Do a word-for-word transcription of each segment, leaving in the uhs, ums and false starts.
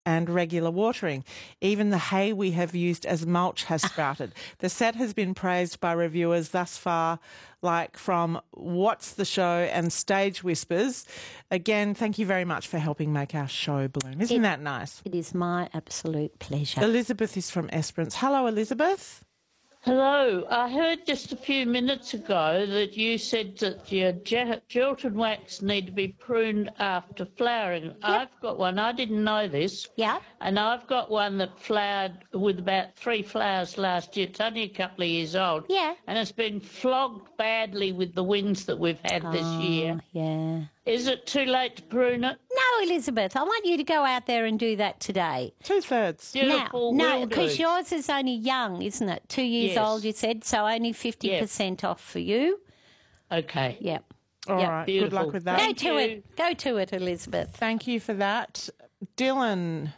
and regular watering. Even the hay we have used as mulch has sprouted. The set has been praised by reviewers thus far, like from What's the Show and Stage Whispers. Again, thank you very much for helping make our show bloom. Isn't it, that nice? It is my absolute pleasure. Elizabeth is from Esperance. Hello, Elizabeth. Hello. I heard just a few minutes ago that you said that your Gelton wax need to be pruned after flowering. Yep. I've got one. I didn't know this. Yeah. And I've got one that flowered with about three flowers last year. It's only a couple of years old. Yeah. And it's been flogged badly with the winds that we've had oh, this year. Yeah. Is it too late to prune it? No, Elizabeth. I want you to go out there and do that today. Two-thirds. Beautiful. Now, no, because yours is only young, isn't it? Two years yes. old, you said, so only fifty percent yep. off for you. Okay. Yep. All yep. right. Beautiful. Good luck with that. Go Thank to you. it. Go to it, Elizabeth. Thank you for that. Dylan.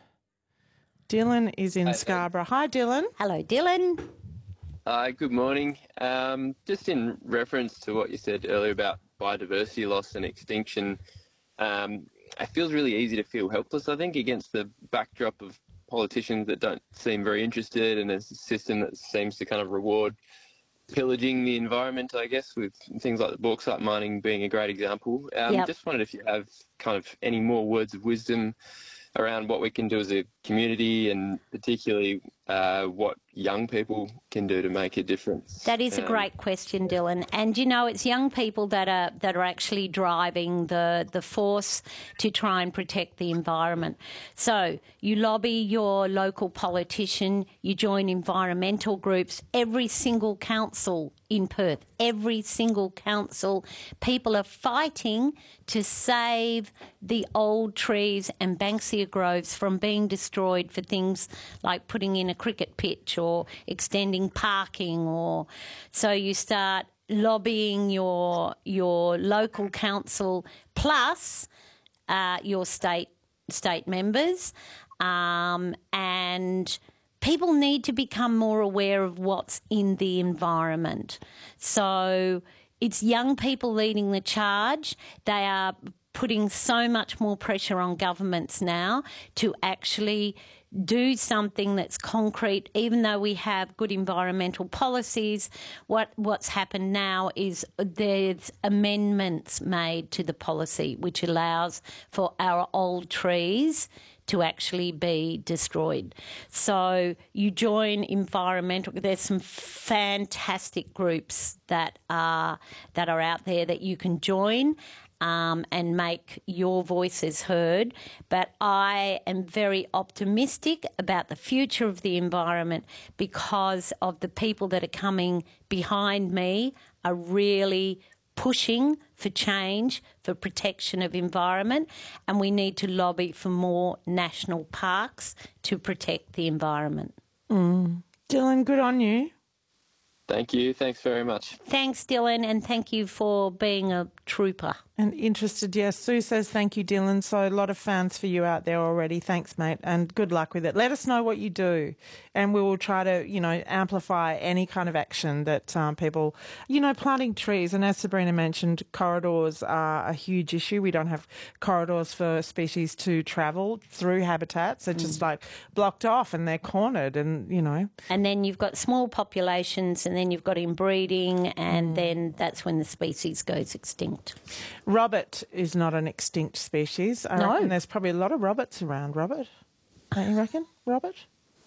Dylan is in Hi, Scarborough. Hi, Dylan. Hello, Dylan. Hi, good morning. Um, just in reference to what you said earlier about biodiversity loss and extinction, um, it feels really easy to feel helpless, I think, against the backdrop of politicians that don't seem very interested, and there's a system that seems to kind of reward pillaging the environment, I guess, with things like the bauxite mining being a great example. Um, Yep. Just wondered if you have kind of any more words of wisdom around what we can do as a community, and particularly uh, what young people can do to make a difference. That is a Um, great question, Dylan. And you know, it's young people that are that are actually driving the the force to try and protect the environment. So you lobby your local politician, you join environmental groups. Every single council in Perth, every single council, people are fighting to save the old trees and Banksia groves from being destroyed for things like putting in a cricket pitch or extending parking. Or so you start lobbying your your local council plus uh, your state state members, um, and people need to become more aware of what's in the environment. So it's young people leading the charge. They are putting so much more pressure on governments now to actually do something that's concrete. Even though we have good environmental policies, what what's happened now is there's amendments made to the policy which allows for our old trees to actually be destroyed. So you join environmental. There's some fantastic groups that are that are out there that you can join. Um, and make your voices heard. But I am very optimistic about the future of the environment because of the people that are coming behind me are really pushing for change, for protection of environment, and we need to lobby for more national parks to protect the environment. Mm. Dylan, good on you. Thank you. Thanks very much. Thanks, Dylan, and thank you for being a trooper. And interested, yes. Sue says thank you, Dylan. So a lot of fans for you out there already. Thanks, mate, and good luck with it. Let us know what you do, and we will try to, you know, amplify any kind of action that um, people, you know, planting trees. And as Sabrina mentioned, corridors are a huge issue. We don't have corridors for species to travel through habitats. They're mm. just like blocked off and they're cornered, and, you know. And then you've got small populations, and then you've got inbreeding, and mm. then that's when the species goes extinct. Robert is not an extinct species. I no. reckon there's probably a lot of Roberts around, Robert. Don't you reckon, Robert?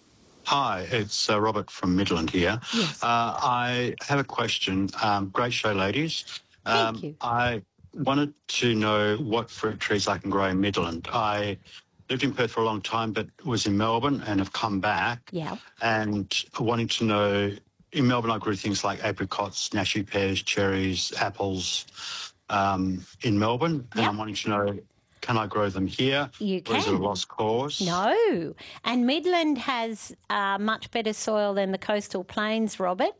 Hi, it's uh, Robert from Midland here. Yes. Uh, I have a question. Um, great show, ladies. Um, Thank you. I wanted to know what fruit trees I can grow in Midland. I lived in Perth for a long time, but was in Melbourne and have come back. Yeah. And wanting to know, in Melbourne I grew things like apricots, nashi pears, cherries, apples, um, in Melbourne, and yep. I'm wanting to know, can I grow them here? You can. Or is it a lost cause? No. And Midland has uh, much better soil than the coastal plains, Robert.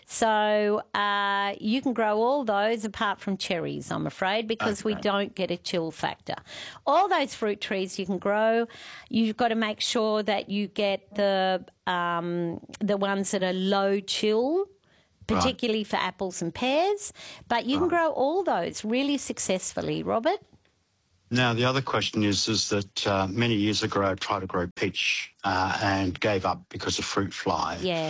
So uh, you can grow all those apart from cherries, I'm afraid, because okay. we don't get a chill factor. All those fruit trees you can grow. You've got to make sure that you get the um, the ones that are low chill, particularly right. for apples and pears. But you right. can grow all those really successfully, Robert. Now, the other question is, is that uh, many years ago I tried to grow peach uh, and gave up because of fruit fly. Yeah.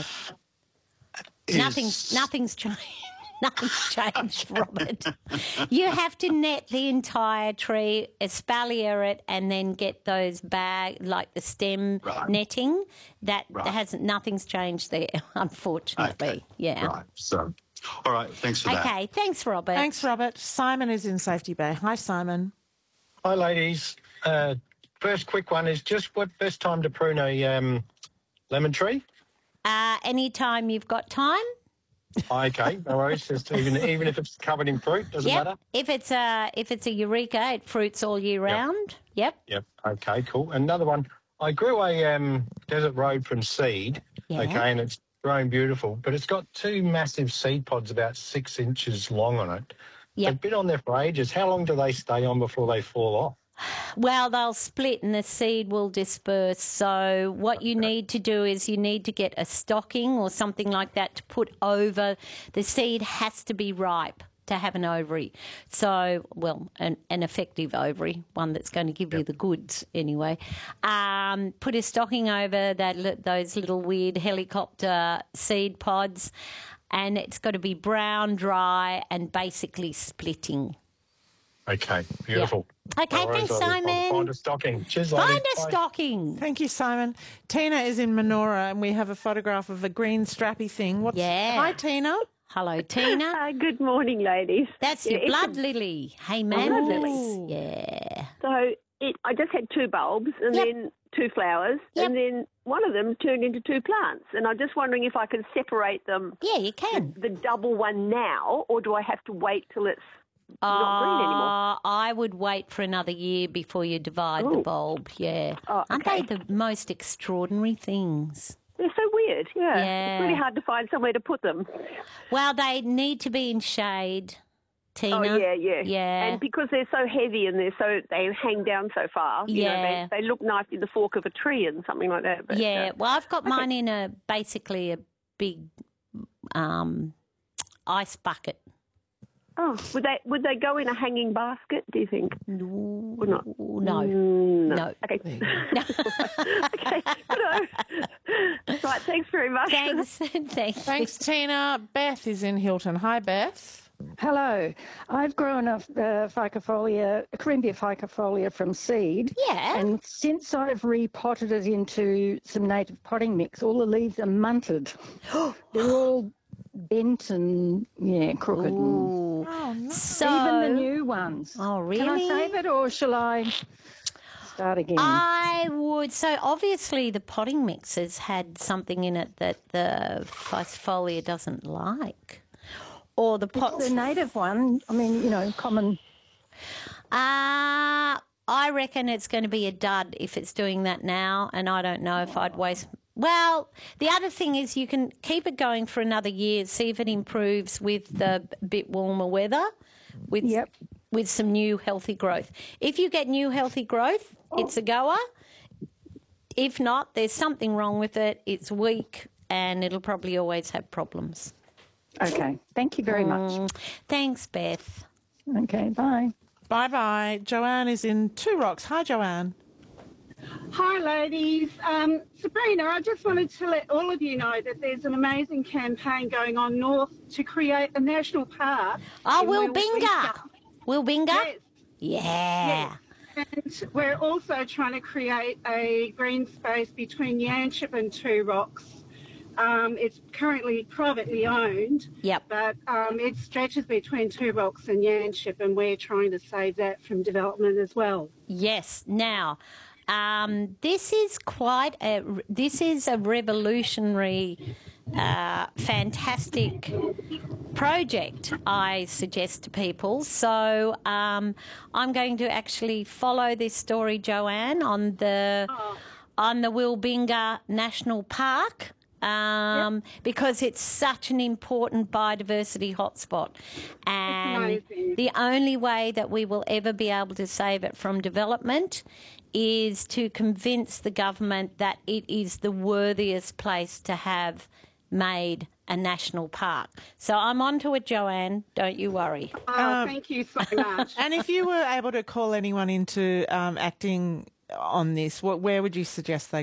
Is- Nothing's nothing's changed. Nothing's changed, Robert. You have to net the entire tree, espalier it, and then get those bag like the stem Right. netting. That, Right. that hasn't. Nothing's changed there, unfortunately. Okay. Yeah. Right. So, all right. Thanks for that. Okay. Thanks, Robert. Thanks, Robert. Simon is in Safety Bay. Hi, Simon. Hi, ladies. Uh, first quick one is just what best time to prune a um, lemon tree? Uh, anytime you've got time. Okay, no worries. Just even even if it's covered in fruit, doesn't Yep. matter. If it's a if it's a eureka, it fruits all year round. Yep. Yep. Okay, cool. Another one. I grew a um, desert road from seed. Yeah. Okay, and it's grown beautiful, but it's got two massive seed pods about six inches long on it. Yep. They've been on there for ages. How long do they stay on before they fall off? Well, they'll split and the seed will disperse. So what you need to do is you need to get a stocking or something like that to put over. The seed has to be ripe to have an ovary. So, well, an, an effective ovary, one that's going to give you the goods anyway. Um, put a stocking over that li- those little weird helicopter seed pods, and it's got to be brown, dry, and basically splitting. Okay, beautiful. Okay, No worries, thanks, I'll- I'll Simon. Find a stocking. Cheers, Find ladies. a Bye. stocking. Thank you, Simon. Tina is in Menora, and we have a photograph of a green strappy thing. What's... Yeah. Hi, Tina. Hello, Tina. Uh, good morning, ladies. That's Yeah, your it's blood a- lily. Hey, man. blood lily. Yeah. So it, I just had two bulbs and Yep. then two flowers, Yep. and then one of them turned into two plants. And I'm just wondering if I can separate them, Yeah, you can. the double one now, or do I have to wait till it's not green anymore? Uh, I would wait for another year before you divide the Ooh. bulb. Yeah. Oh, Aren't okay. they the most extraordinary things? They're so weird. Yeah. Yeah. It's really hard to find somewhere to put them. Well, they need to be in shade, Tina. Oh, yeah, yeah. Yeah. And because they're so heavy and they're so, they hang down so far, you know, Yeah. they, they look nice in the fork of a tree and something like that. But, yeah. uh, Well, I've got mine in a basically a big um, ice bucket. Oh, would they would they go in a hanging basket, do you think? No. Or not? No. Mm, No. Okay. Okay. Good. Right, thanks very much. Thanks. Thanks. Thanks, Tina. Beth is in Hilton. Hi, Beth. Hello. I've grown a uh, ficofolia, a Corymbia ficofolia from seed. Yeah. And since I've repotted it into some native potting mix, all the leaves are munted. They're all bent and, yeah, crooked. And Ooh. Oh, no. So, even the new ones. oh, really? Can I save it or shall I start again? I would. So obviously the potting mix has had something in it that the Ficofolia doesn't like. Or the pot. the native one, I mean, you know, common. Uh, I reckon it's going to be a dud if it's doing that now, and I don't know if I'd waste. Well, the other thing is you can keep it going for another year, see if it improves with the bit warmer weather, with Yep. with some new healthy growth. If you get new healthy growth, it's a goer. If not, there's something wrong with it. It's weak, and it'll probably always have problems. Okay. Thank you very much. Mm, thanks, Beth. Okay. Bye. Bye-bye. Joanne is in Two Rocks. Hi, Joanne. Hi, ladies. Um, Sabrina, I just wanted to let all of you know that there's an amazing campaign going on north to create a national park. Oh, in Wilbinga. Wilbinga? Yes, Yeah. and we're also trying to create a green space between Yanchep and Two Rocks. Um, it's currently privately owned, Yep. but um, it stretches between Two Rocks and Yanchep, and we're trying to save that from development as well. Yes. Now, um, this is quite a this is a revolutionary, uh, fantastic project. I suggest to people. So um, I'm going to actually follow this story, Joanne, on the on the Wilbinga National Park. Um, because it's such an important biodiversity hotspot. And amazing. the only way that we will ever be able to save it from development is to convince the government that it is the worthiest place to have made a national park. So I'm onto it, Joanne. Don't you worry. Oh, Um, thank you so much. And if you were able to call anyone into um, acting on this, what, where would you suggest they